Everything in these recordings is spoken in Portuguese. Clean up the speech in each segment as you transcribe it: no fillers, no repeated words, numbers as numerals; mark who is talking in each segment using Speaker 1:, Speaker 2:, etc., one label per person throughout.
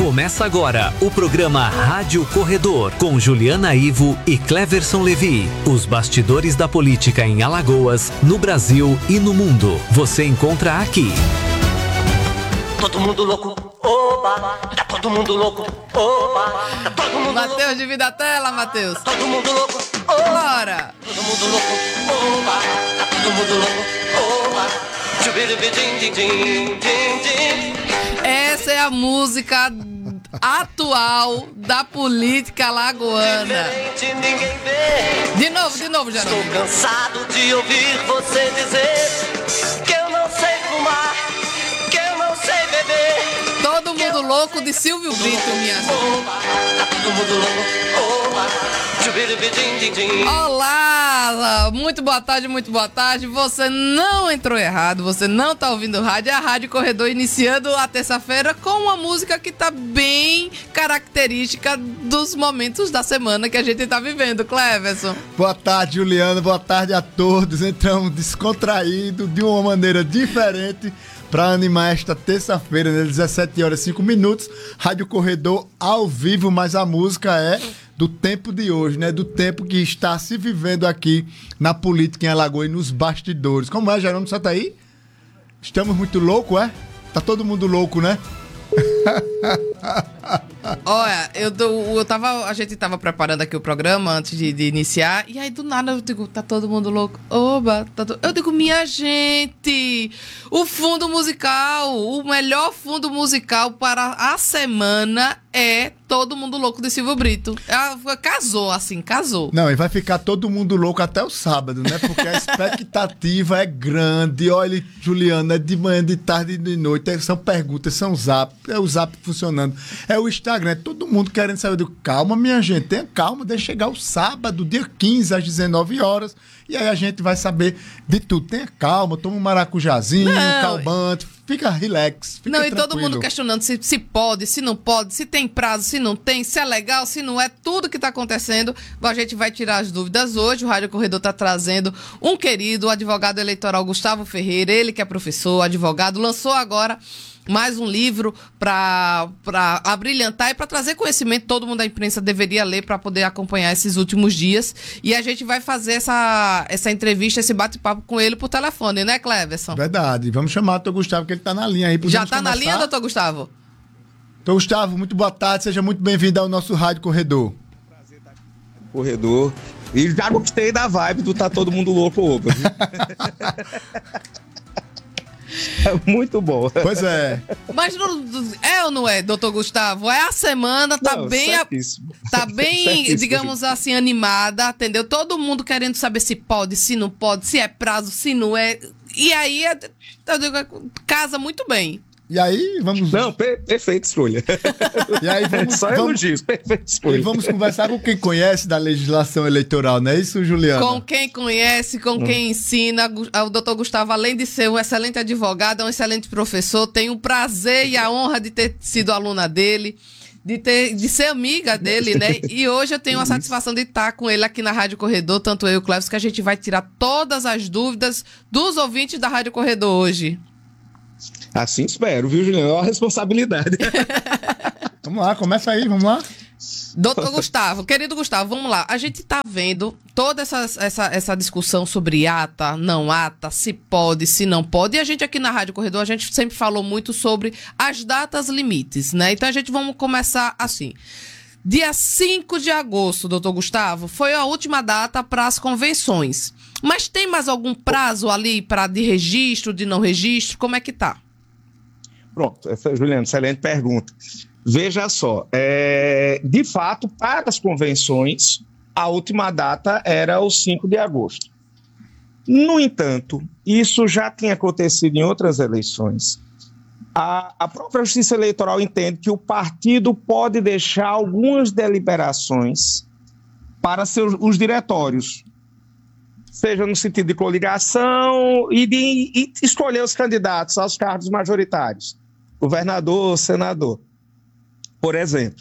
Speaker 1: Começa agora o programa Rádio Corredor, com Juliana Ivo e Cleverson Levi. Os bastidores da política em Alagoas, no Brasil e no mundo. Você encontra aqui.
Speaker 2: Todo mundo louco, oba, tá todo mundo louco, oba, tá todo mundo louco.
Speaker 3: Matheus, divida a tela, Matheus.
Speaker 2: Todo mundo louco, oba,
Speaker 3: Bora.
Speaker 2: todo mundo louco, oba, tá todo mundo louco, oba.
Speaker 3: Essa é a música atual da política alagoana.
Speaker 2: Diferente ninguém vê.
Speaker 3: De novo, Geraldo.
Speaker 2: Estou cansado de ouvir você dizer que eu não sei fumar, que eu não sei beber.
Speaker 3: Todo mundo louco de Silvio Brito, minha gente.
Speaker 2: Oba, tá todo mundo louco, oba.
Speaker 3: Olá, muito boa tarde. Você não entrou errado, você não tá ouvindo rádio. É a Rádio Corredor iniciando a terça-feira com uma música que tá bem característica dos momentos da semana que a gente tá vivendo, Cleverson.
Speaker 4: Boa tarde, Juliana, boa tarde a todos. Entramos descontraído de uma maneira diferente para animar esta terça-feira, né, 17h05. Rádio Corredor ao vivo, mas a música é do tempo de hoje, né? Do tempo que está se vivendo aqui na política em Alagoas e nos bastidores. Como é, Jerônimo? Você tá aí? Estamos muito loucos, é? Tá todo mundo louco, né?
Speaker 3: Olha, a gente tava preparando aqui o programa antes de iniciar, e aí do nada eu digo, tá todo mundo louco? Oba, eu digo, minha gente, o fundo musical, o melhor fundo musical para a semana é Todo Mundo Louco de Silvio Brito. Casou.
Speaker 4: Não, e vai ficar todo mundo louco até o sábado, né? Porque a expectativa é grande. Olha, Juliana, é de manhã, de tarde e de noite. São perguntas, são zap. É o zap funcionando. É o Instagram, é todo mundo querendo saber do... Calma, minha gente, tenha calma. Deixa chegar o sábado, dia 15, às 19h. E aí a gente vai saber de tudo. Tenha calma, toma um maracujazinho, calmante. Fica relax, fica tranquilo.
Speaker 3: E todo mundo questionando se pode, se não pode, se tem prazo, se não tem, se é legal, se não é, tudo que tá acontecendo. A gente vai tirar as dúvidas hoje. O Rádio Corredor tá trazendo um querido, o advogado eleitoral Gustavo Ferreira, ele que é professor, advogado, lançou agora mais um livro para abrilhantar e para trazer conhecimento. Todo mundo da imprensa deveria ler para poder acompanhar esses últimos dias. E a gente vai fazer essa entrevista, esse bate-papo com ele por telefone, né, Cleverson?
Speaker 4: Verdade. Vamos chamar o doutor Gustavo, que ele tá na linha aí.
Speaker 3: Já tá na linha, doutor Gustavo?
Speaker 4: Doutor Gustavo, muito boa tarde. Seja muito bem-vindo ao nosso Rádio Corredor.
Speaker 5: Prazer estar aqui no Corredor. E já gostei da vibe do Tá Todo Mundo Louco, opa. É muito bom.
Speaker 4: Pois é.
Speaker 3: Mas é ou não é, doutor Gustavo? É a semana, tá bem,
Speaker 5: certíssimo.
Speaker 3: Digamos assim, animada, entendeu? Todo mundo querendo saber se pode, se não pode, se é prazo, se não é. E aí, eu digo, casa muito bem.
Speaker 4: E aí, vamos...
Speaker 5: Não, perfeito escolha.
Speaker 4: E aí,
Speaker 5: Só elogios, perfeito escolha.
Speaker 4: E vamos conversar com quem conhece da legislação eleitoral, não é isso, Juliana?
Speaker 3: Com quem conhece, com quem ensina. O doutor Gustavo, além de ser um excelente advogado, é um excelente professor. Tenho o prazer e a honra de ter sido aluna dele, de ser amiga dele, né? E hoje eu tenho a satisfação de estar com ele aqui na Rádio Corredor, tanto eu e o Cleves, que a gente vai tirar todas as dúvidas dos ouvintes da Rádio Corredor hoje.
Speaker 5: Assim espero, viu, Juliana? É uma responsabilidade.
Speaker 4: Vamos lá, começa aí, vamos lá.
Speaker 3: Doutor Gustavo, querido Gustavo, vamos lá. A gente tá vendo toda essa discussão sobre ata, não ata, se pode, se não pode. E a gente aqui na Rádio Corredor, a gente sempre falou muito sobre as datas limites, né? Então vamos começar assim. Dia 5 de agosto, doutor Gustavo, foi a última data para as convenções. Mas tem mais algum prazo ali de registro, de não registro? Como é que tá?
Speaker 5: Pronto, Juliana, excelente pergunta. Veja só, de fato, para as convenções, a última data era o 5 de agosto. No entanto, isso já tinha acontecido em outras eleições. A própria Justiça Eleitoral entende que o partido pode deixar algumas deliberações para os diretórios, seja no sentido de coligação e de escolher os candidatos aos cargos majoritários, governador, senador, por exemplo.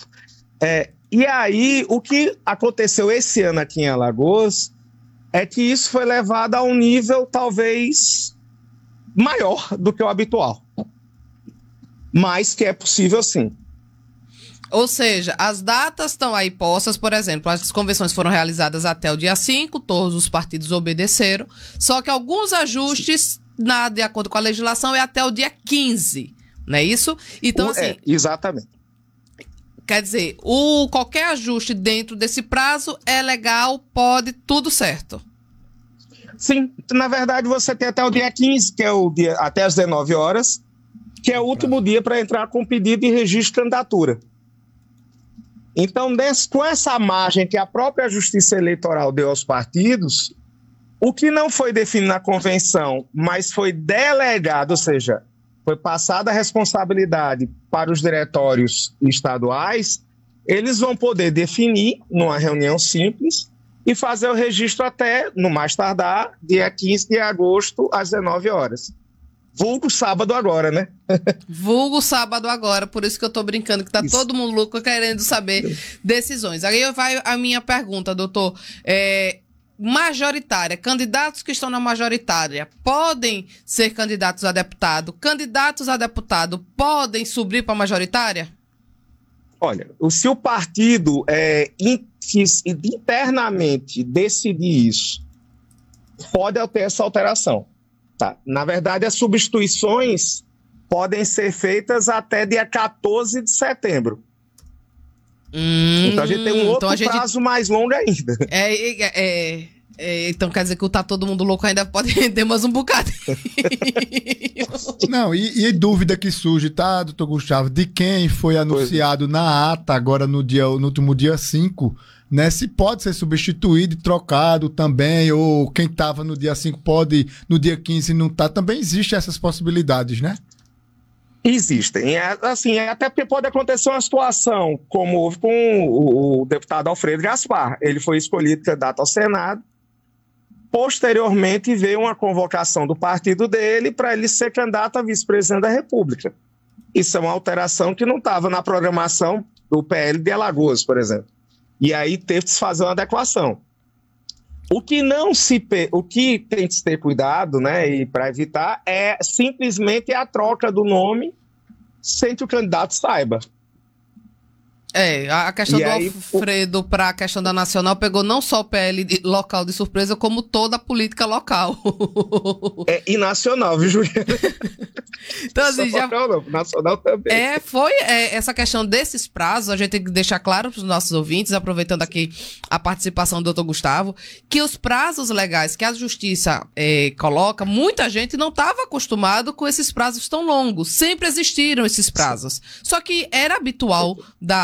Speaker 5: E aí, o que aconteceu esse ano aqui em Alagoas é que isso foi levado a um nível talvez maior do que o habitual, mas que é possível sim.
Speaker 3: Ou seja, as datas estão aí postas, por exemplo, as convenções foram realizadas até o dia 5, todos os partidos obedeceram, só que alguns ajustes, de acordo com a legislação, é até o dia 15, não é isso? Então, assim...
Speaker 5: exatamente.
Speaker 3: Quer dizer, qualquer ajuste dentro desse prazo é legal, pode, tudo certo.
Speaker 5: Sim, na verdade você tem até o dia 15, que é o dia até as 19 horas, que é o último dia para entrar com pedido de registro de candidatura. Então, com essa margem que a própria Justiça Eleitoral deu aos partidos, o que não foi definido na convenção, mas foi delegado, ou seja, foi passada a responsabilidade para os diretórios estaduais, eles vão poder definir numa reunião simples e fazer o registro até, no mais tardar, dia 15 de agosto, às 19 horas. Vulgo sábado agora, né?
Speaker 3: Vulgo sábado agora, por isso que eu tô brincando, que tá isso. Todo mundo louco querendo saber decisões. Aí vai a minha pergunta, doutor. Majoritária, candidatos que estão na majoritária podem ser candidatos a deputado? Candidatos a deputado podem subir para a majoritária?
Speaker 5: Olha, se o partido internamente decidir isso, pode ter essa alteração. Tá. Na verdade, as substituições podem ser feitas até dia 14 de setembro. Então a gente tem um outro prazo mais longo ainda.
Speaker 3: Então quer dizer que tá todo mundo louco ainda pode render mais um bocadinho.
Speaker 4: Não, e dúvida que surge, tá, doutor Gustavo, de quem foi anunciado na ata agora no último dia 5, né? Se pode ser substituído e trocado também, ou quem estava no dia 5 pode, no dia 15 não tá. Também existem essas possibilidades, né?
Speaker 5: Existem. Até porque pode acontecer uma situação como houve com o deputado Alfredo Gaspar. Ele foi escolhido candidato ao Senado. Posteriormente, veio uma convocação do partido dele para ele ser candidato a vice-presidente da República. Isso é uma alteração que não estava na programação do PL de Alagoas, por exemplo. E aí teve que se fazer uma adequação. O que tem que se ter cuidado, né, e para evitar, é simplesmente a troca do nome sem que o candidato saiba.
Speaker 3: A questão do Alfredo para a questão da nacional pegou não só o PL local de surpresa, como toda a política local.
Speaker 5: E nacional, viu, Juliana?
Speaker 3: Então, assim,
Speaker 5: nacional também.
Speaker 3: Essa questão desses prazos, a gente tem que deixar claro para os nossos ouvintes, aproveitando aqui a participação do doutor Gustavo, que os prazos legais que a Justiça coloca, muita gente não estava acostumado com esses prazos tão longos. Sempre existiram esses prazos. Só que era habitual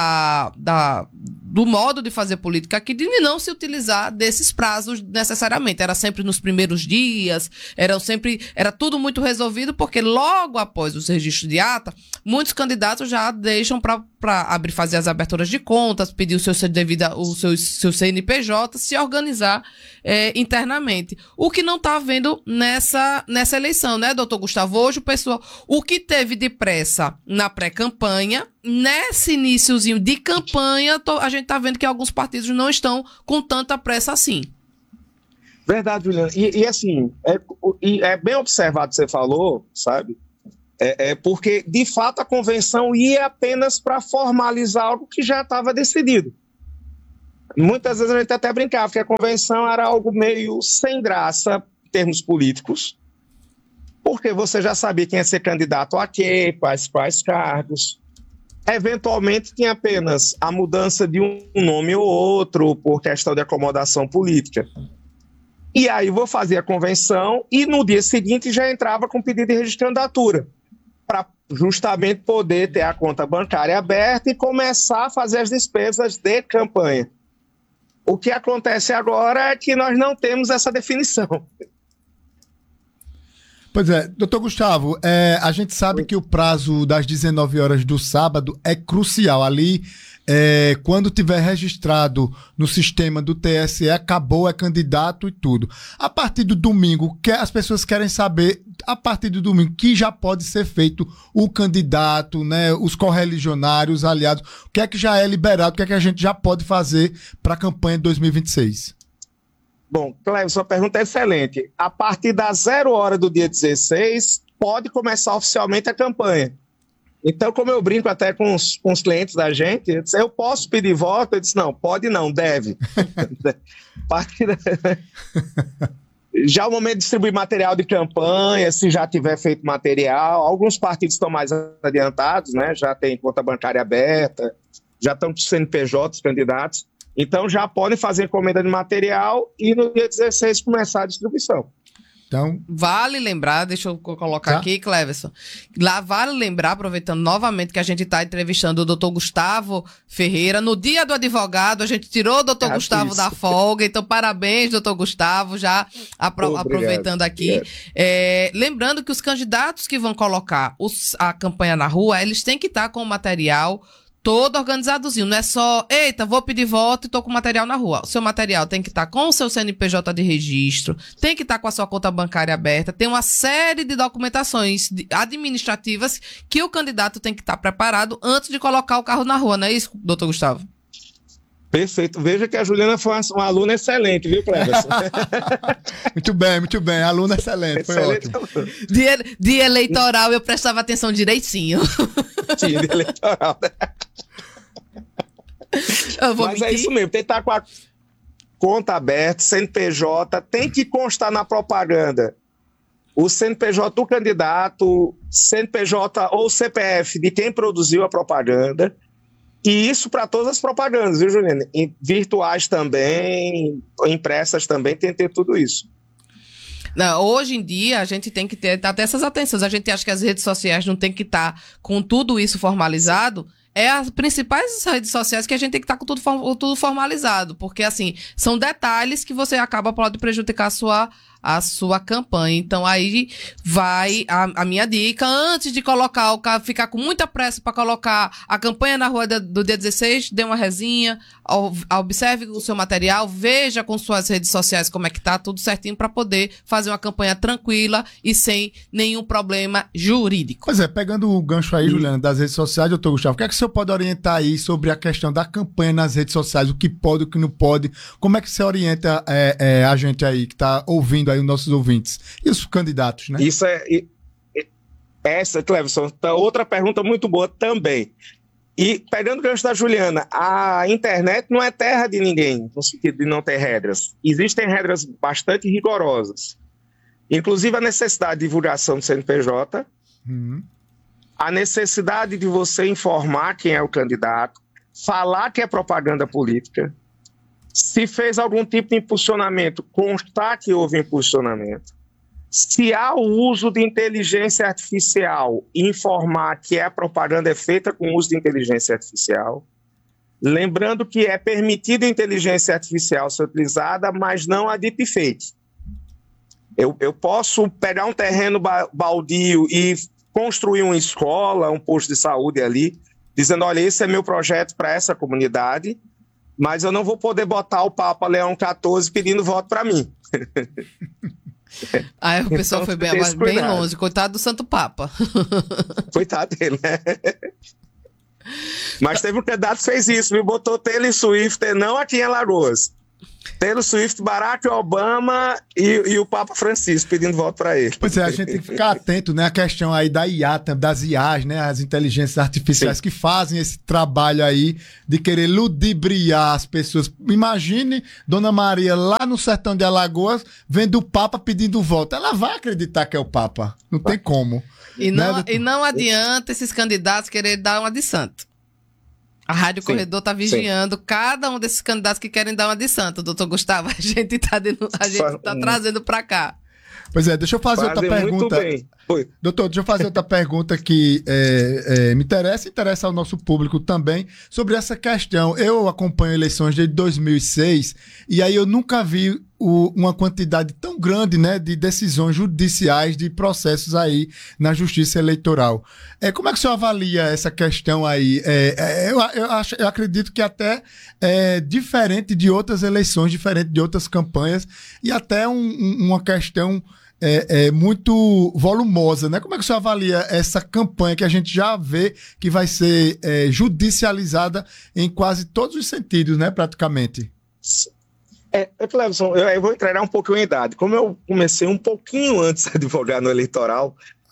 Speaker 3: do modo de fazer política aqui, de não se utilizar desses prazos necessariamente. Era sempre nos primeiros dias, era tudo muito resolvido, porque logo após os registros de ata, muitos candidatos já deixam para fazer as aberturas de contas, pedir o seu CNPJ, se organizar internamente. O que não está havendo nessa eleição, né, doutor Gustavo? Hoje, o que teve de pressa na pré-campanha, nesse iniciozinho de campanha, a gente está vendo que alguns partidos não estão com tanta pressa assim.
Speaker 5: Verdade, Juliana. E assim, é bem observado o que você falou, sabe? Porque, de fato, a convenção ia apenas para formalizar algo que já estava decidido. Muitas vezes a gente até brincava que a convenção era algo meio sem graça em termos políticos, porque você já sabia quem ia ser candidato a quê, quais cargos. Eventualmente tinha apenas a mudança de um nome ou outro por questão de acomodação política. E aí vou fazer a convenção e no dia seguinte já entrava com pedido de registro de candidatura, para justamente poder ter a conta bancária aberta e começar a fazer as despesas de campanha. O que acontece agora é que nós não temos essa definição.
Speaker 4: Pois é, doutor Gustavo, a gente sabe que o prazo das 19 horas do sábado é crucial. Ali, quando tiver registrado no sistema do TSE, acabou, é candidato e tudo. A partir do domingo, as pessoas querem saber, a partir do domingo, que já pode ser feito o candidato, né, os correligionários, aliados, o que é que já é liberado, o que é que a gente já pode fazer para a campanha de 2026?
Speaker 5: Bom, Cléber, sua pergunta é excelente. A partir das 0 hora do dia 16, pode começar oficialmente a campanha. Então, como eu brinco até com os clientes da gente, eu disse, eu posso pedir voto? Eu disse, não, pode não, deve. Já o momento de distribuir material de campanha, se já tiver feito material, alguns partidos estão mais adiantados, né? Já tem conta bancária aberta, já estão com os CNPJ, os candidatos, então já podem fazer encomenda de material e no dia 16 começar a distribuição.
Speaker 4: Então,
Speaker 3: vale lembrar, deixa eu colocar aqui, Cleverson. Lá vale lembrar, aproveitando novamente que a gente está entrevistando o doutor Gustavo Ferreira. No dia do advogado, a gente tirou o doutor Gustavo da folga. Então, parabéns, doutor Gustavo, já aproveitando aqui. Lembrando que os candidatos que vão colocar a campanha na rua, eles têm que estar com o material todo organizadozinho, não é só, eita, vou pedir voto e tô com o material na rua. O seu material tem que estar com o seu CNPJ de registro, tem que estar com a sua conta bancária aberta, tem uma série de documentações administrativas que o candidato tem que estar preparado antes de colocar o carro na rua, não é isso, doutor Gustavo?
Speaker 5: Perfeito. Veja que a Juliana foi uma aluna excelente, viu, Cleverson?
Speaker 4: Muito bem. Aluna excelente, foi ótimo.
Speaker 3: Dia eleitoral eu prestava atenção direitinho.
Speaker 5: Dia eleitoral, né? Mas é isso mesmo, tem que estar com a conta aberta, CNPJ, tem que constar na propaganda o CNPJ do candidato, CNPJ ou CPF de quem produziu a propaganda. E isso para todas as propagandas, viu, Juliana? Virtuais também, impressas também, tem que ter tudo isso.
Speaker 3: Não, hoje em dia, a gente tem que ter até essas atenções. A gente acha que as redes sociais não tem que estar com tudo isso formalizado. É as principais redes sociais que a gente tem que estar com tudo formalizado. Porque, assim, são detalhes que você pode prejudicar a sua campanha. Então, aí vai a minha dica. Antes de colocar ficar com muita pressa para colocar a campanha na rua do dia 16, dê uma resinha, observe o seu material, veja com suas redes sociais como é que tá, tudo certinho, para poder fazer uma campanha tranquila e sem nenhum problema jurídico.
Speaker 4: Pois é, pegando o gancho aí, Juliana, das redes sociais, doutor Gustavo, o que é que o senhor pode orientar aí sobre a questão da campanha nas redes sociais, o que pode, o que não pode, como é que você orienta a gente aí que está ouvindo aí os nossos ouvintes e os candidatos, né?
Speaker 5: Isso essa, Cleverson, outra pergunta muito boa também. E pegando o gancho da Juliana, a internet não é terra de ninguém, no sentido de não ter regras. Existem regras bastante rigorosas. Inclusive a necessidade de divulgação do CNPJ, a necessidade de você informar quem é o candidato, falar que é propaganda política. Se fez algum tipo de impulsionamento, constar que houve impulsionamento. Se há o uso de inteligência artificial, informar que a propaganda é feita com uso de inteligência artificial. Lembrando que é permitido a inteligência artificial ser utilizada, mas não a deepfake. Eu posso pegar um terreno baldio e construir uma escola, um posto de saúde ali, dizendo, olha, esse é meu projeto para essa comunidade, mas eu não vou poder botar o Papa Leão XIV pedindo voto para mim.
Speaker 3: Aí o pessoal foi bem longe. Coitado do Santo Papa.
Speaker 5: Coitado dele, né? Mas teve um candidato que fez isso, me botou Taylor Swift, não aqui em Alagoas. Taylor Swift, Barack Obama e o Papa Francisco pedindo voto para ele.
Speaker 4: Pois é, a gente tem que ficar atento, né, à questão aí da IA, das IAs, né, as inteligências artificiais. Sim. Que fazem esse trabalho aí de querer ludibriar as pessoas. Imagine Dona Maria lá no sertão de Alagoas vendo o Papa pedindo voto. Ela vai acreditar que é o Papa. Não tem como.
Speaker 3: E não adianta esses candidatos querer dar uma de santo. A Rádio Corredor está vigiando cada um desses candidatos que querem dar uma de santo, doutor Gustavo. A gente tá trazendo para cá.
Speaker 4: Pois é, deixa eu fazer outra pergunta. Doutor, deixa eu fazer outra pergunta que me interessa ao nosso público também, sobre essa questão. Eu acompanho eleições desde 2006 e aí eu nunca vi uma quantidade tão grande, né, de decisões judiciais, de processos aí na justiça eleitoral. Como é que o senhor avalia essa questão aí? Eu acredito que até é diferente de outras eleições, diferente de outras campanhas, e até uma questão muito volumosa, né? Como é que o senhor avalia essa campanha que a gente já vê que vai ser judicializada em quase todos os sentidos, né, praticamente?
Speaker 5: Cleverson, eu vou entregar um pouquinho a idade. Como eu comecei um pouquinho antes de advogar no eleitoral,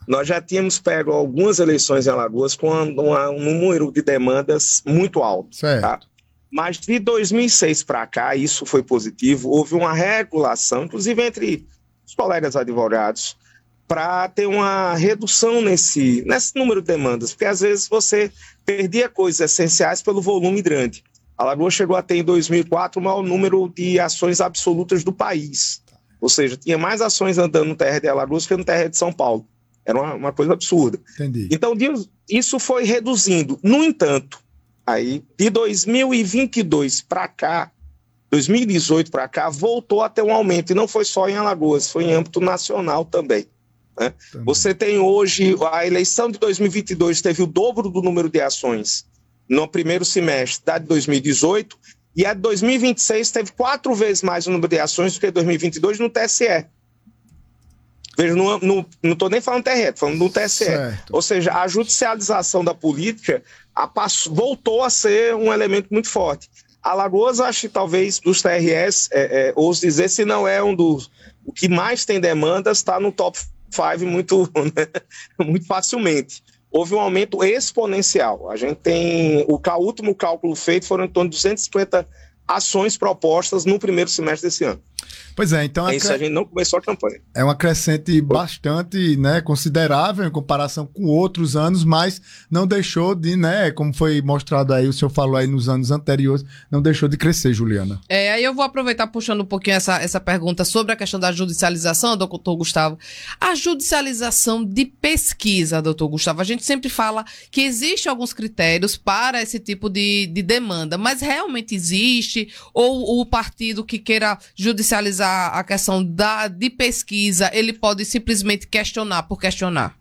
Speaker 5: nós já tínhamos pego algumas eleições em Alagoas com um número de demandas muito alto.
Speaker 4: Certo.
Speaker 5: Tá? Mas de 2006 para cá, isso foi positivo, houve uma regulação, inclusive entre os colegas advogados, para ter uma redução nesse número de demandas, porque às vezes você perdia coisas essenciais pelo volume grande. Alagoas chegou a ter em 2004 o maior número de ações absolutas do país, ou seja, tinha mais ações andando no TR de Alagoas que no TR de São Paulo. Era uma coisa absurda.
Speaker 4: Entendi.
Speaker 5: Então isso foi reduzindo. No entanto, aí de 2022 para cá, 2018 para cá, voltou a ter um aumento, e não foi só em Alagoas, foi em âmbito nacional também. Né? Você tem hoje, a eleição de 2022 teve o dobro do número de ações no primeiro semestre da de 2018, e a de 2026 teve 4 vezes mais o número de ações do que 2022 no TSE. Veja, não estou nem falando TRE, estou falando do TSE.
Speaker 4: Certo.
Speaker 5: Ou seja, a judicialização da política voltou a ser um elemento muito forte. Alagoas, acho que talvez dos TRS, ouso dizer, se não é o que mais tem demandas, está no top 5 muito, né, muito facilmente. Houve um aumento exponencial. A gente tem, o último cálculo feito foram em torno de 250 ações propostas no primeiro semestre desse ano.
Speaker 4: Pois é, então...
Speaker 5: Isso a gente não começou a campanha.
Speaker 4: É uma crescente bastante, né, considerável em comparação com outros anos, mas não deixou de, né, como foi mostrado aí, o senhor falou aí nos anos anteriores, não deixou de crescer, Juliana.
Speaker 3: Aí eu vou aproveitar puxando um pouquinho essa pergunta sobre a questão da judicialização, doutor Gustavo. A judicialização de pesquisa, doutor Gustavo, a gente sempre fala que existem alguns critérios para esse tipo de demanda, mas realmente existe? Ou o partido que queira judicializar a questão de pesquisa, ele pode simplesmente questionar por questionar?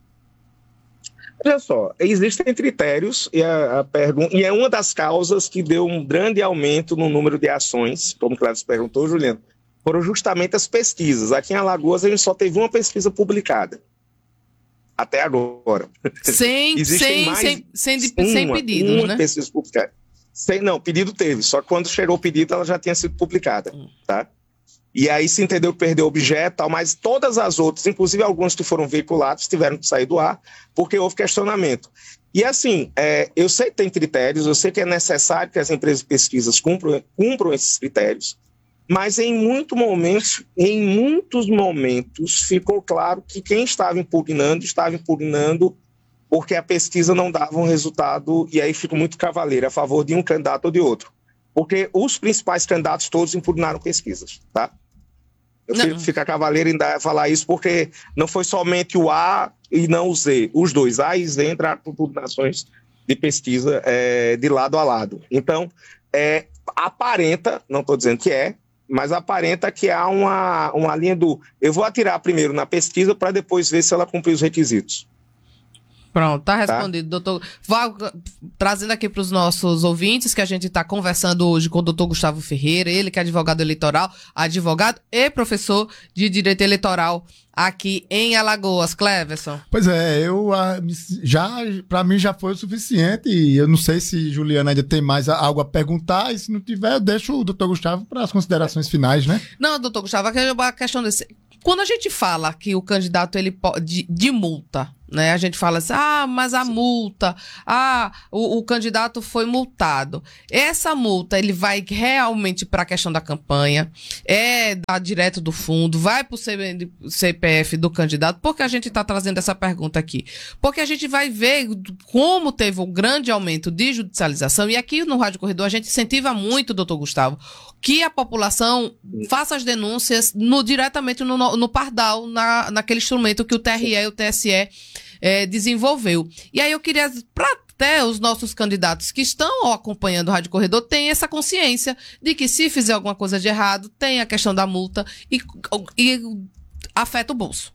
Speaker 5: Olha só, existem critérios e e é uma das causas que deu um grande aumento no número de ações, como o Cléber perguntou, Juliano, foram justamente as pesquisas. Aqui em Alagoas a gente só teve uma pesquisa publicada. Até agora.
Speaker 3: Sem pedidos, né?
Speaker 5: Pesquisa publicada. Não, pedido teve, só que quando chegou o pedido ela já tinha sido publicada, tá? E aí se entendeu que perdeu objeto, tal, mas todas as outras, inclusive algumas que foram veiculadas, tiveram que sair do ar, porque houve questionamento. E assim, eu sei que tem critérios, eu sei que é necessário que as empresas de pesquisas cumpram esses critérios, mas em muitos momentos ficou claro que quem estava impugnando porque a pesquisa não dava um resultado, e aí fica muito cavaleiro, a favor de um candidato ou de outro. Porque os principais candidatos todos impugnaram pesquisas, tá? Eu fico cavaleiro em falar isso porque não foi somente o A e não o Z. Os dois, A e Z, entraram por impugnações de pesquisa de lado a lado. Então, aparenta, não estou dizendo que mas aparenta que há uma linha do... Eu vou atirar primeiro na pesquisa para depois ver se ela cumpre os requisitos.
Speaker 3: Pronto, tá respondido, doutor. Vou trazendo aqui para os nossos ouvintes que a gente está conversando hoje com o doutor Gustavo Ferreira, ele que é advogado eleitoral, advogado e professor de Direito Eleitoral aqui em Alagoas. Cleverson.
Speaker 4: Pois é, para mim já foi o suficiente, e eu não sei se Juliana ainda tem mais algo a perguntar, e se não tiver, eu deixo o doutor Gustavo para as considerações finais, né?
Speaker 3: Não, doutor Gustavo, a questão desse... Quando a gente fala que o candidato ele pode de multa, né? A gente fala assim, mas a multa, o candidato foi multado. Essa multa, ele vai realmente para a questão da campanha, direto do fundo, vai para o CPF do candidato? Por que a gente está trazendo essa pergunta aqui? Porque a gente vai ver como teve um grande aumento de judicialização, e aqui no Rádio Corredor a gente incentiva muito, doutor Gustavo, que a população faça as denúncias diretamente no Pardal, naquele instrumento que o TRE e o TSE desenvolveu. E aí eu queria, para até os nossos candidatos que estão acompanhando o Rádio Corredor, tenham essa consciência de que se fizer alguma coisa de errado, tem a questão da multa e afeta o bolso.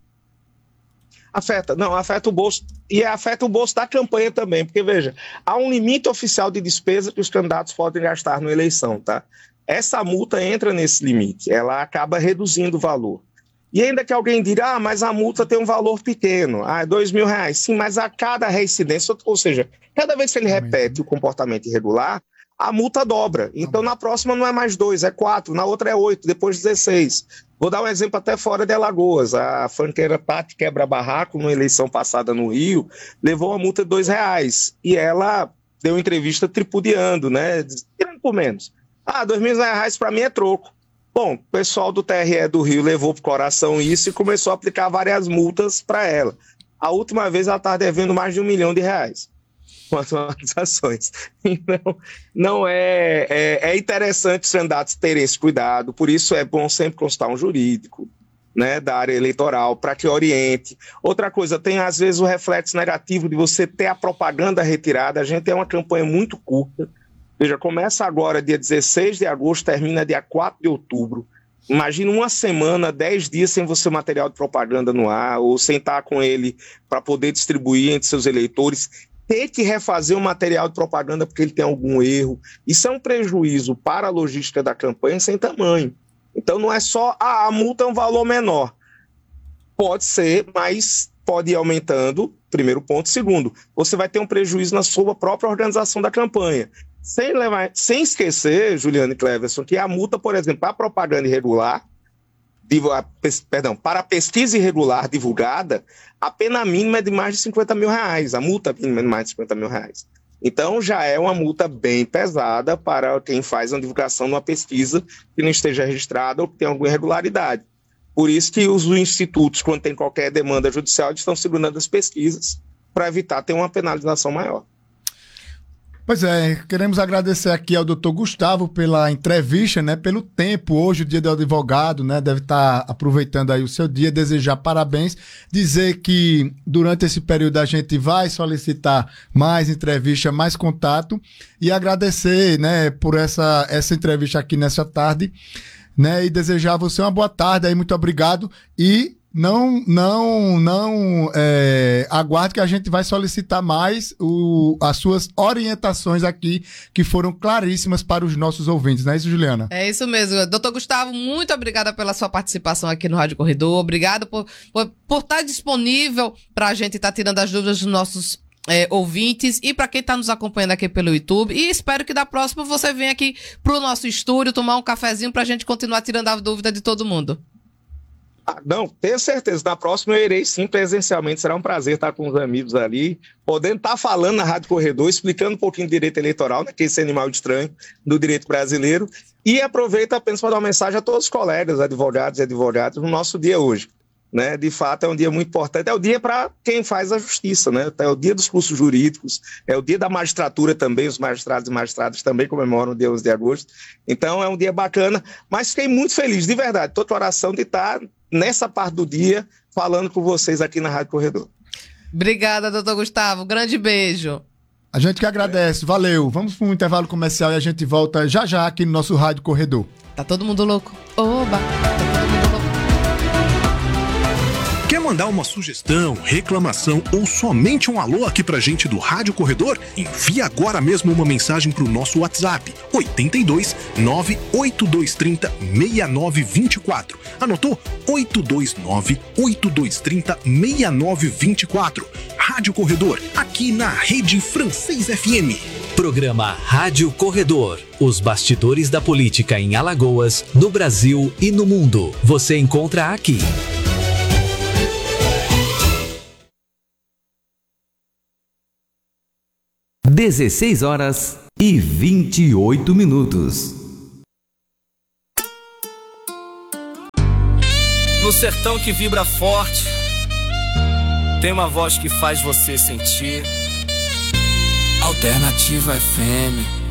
Speaker 5: Afeta o bolso, e afeta o bolso da campanha também, porque veja, há um limite oficial de despesa que os candidatos podem gastar na eleição, tá? Essa multa entra nesse limite, ela acaba reduzindo o valor. E ainda que alguém diga, mas a multa tem um valor pequeno, R$2.000. Sim, mas a cada reincidência, ou seja, cada vez que ele repete o comportamento irregular, a multa dobra. Então, na próxima não é mais 2, é 4, na outra é 8, depois 16. Vou dar um exemplo até fora de Alagoas. A funkeira Tati Quebra-Barraco, numa eleição passada no Rio, levou uma multa de R$2 e ela deu entrevista tripudiando, né? Tirando por menos. R$2.000 para mim é troco. Bom, o pessoal do TRE do Rio levou pro coração isso e começou a aplicar várias multas para ela. A última vez ela estava devendo mais de R$1 milhão com as atualizações. Então, não é interessante os candidatos terem esse cuidado, por isso é bom sempre consultar um jurídico, né, da área eleitoral para que oriente. Outra coisa, tem às vezes o reflexo negativo de você ter a propaganda retirada. A gente tem uma campanha muito curta. Veja, começa agora dia 16 de agosto, termina dia 4 de outubro. Imagina uma semana, 10 dias sem você material de propaganda no ar, ou sem estar com ele para poder distribuir entre seus eleitores, ter que refazer o material de propaganda porque ele tem algum erro. Isso é um prejuízo para a logística da campanha sem tamanho. Então não é só a multa é um valor menor. Pode ser, mas pode ir aumentando, primeiro ponto. Segundo, você vai ter um prejuízo na sua própria organização da campanha. Sem esquecer, Juliana e Cleverson, que a multa, por exemplo, para propaganda irregular, para a pesquisa irregular divulgada, a pena mínima é de mais de R$50 mil. A multa mínima é de mais de R$50 mil. Então já é uma multa bem pesada para quem faz uma divulgação numa pesquisa que não esteja registrada ou que tenha alguma irregularidade. Por isso que os institutos, quando tem qualquer demanda judicial, estão segurando as pesquisas para evitar ter uma penalização maior.
Speaker 4: Pois é, queremos agradecer aqui ao doutor Gustavo pela entrevista, né, pelo tempo. Hoje, o dia do advogado, né, deve estar aproveitando aí o seu dia, desejar parabéns, dizer que durante esse período a gente vai solicitar mais entrevista, mais contato e agradecer, né, por essa entrevista aqui nessa tarde, né, e desejar a você uma boa tarde aí, muito obrigado e aguarde que a gente vai solicitar mais as suas orientações aqui, que foram claríssimas para os nossos ouvintes, não é isso, Juliana?
Speaker 3: É isso mesmo. Doutor Gustavo, muito obrigada pela sua participação aqui no Rádio Corredor. Obrigado por estar disponível para a gente estar tirando as dúvidas dos nossos ouvintes e para quem está nos acompanhando aqui pelo YouTube. E espero que da próxima você venha aqui para o nosso estúdio tomar um cafezinho para a gente continuar tirando a dúvida de todo mundo.
Speaker 5: Não, tenho certeza. Na próxima eu irei sim presencialmente. Será um prazer estar com os amigos ali, podendo estar falando na Rádio Corredor, explicando um pouquinho de direito eleitoral, né, que é esse animal estranho do direito brasileiro. E aproveito apenas para dar uma mensagem a todos os colegas, advogados e advogadas, no nosso dia hoje. Né? De fato, é um dia muito importante. É o dia para quem faz a justiça, né? É o dia dos cursos jurídicos, é o dia da magistratura também, os magistrados e magistradas também comemoram o dia 11 de agosto. Então, é um dia bacana, mas fiquei muito feliz, de verdade, estou com coração de estar nessa parte do dia falando com vocês aqui na Rádio Corredor.
Speaker 3: Obrigada, doutor Gustavo. Grande beijo.
Speaker 4: A gente que agradece. Valeu. Vamos para um intervalo comercial e a gente volta já aqui no nosso Rádio Corredor.
Speaker 3: Tá todo mundo louco? Oba! Tá todo mundo louco.
Speaker 6: Quer mandar uma sugestão, reclamação ou somente um alô aqui pra gente do Rádio Corredor? Envie agora mesmo uma mensagem pro nosso WhatsApp 82 98230 6924. Anotou? 829 8230 6924. Rádio Corredor, aqui na Rede Francês FM.
Speaker 1: Programa Rádio Corredor. Os bastidores da política em Alagoas, no Brasil e no mundo. Você encontra aqui.
Speaker 7: 16h28.
Speaker 8: No sertão que vibra forte, tem uma voz que faz você sentir. Alternativa FM.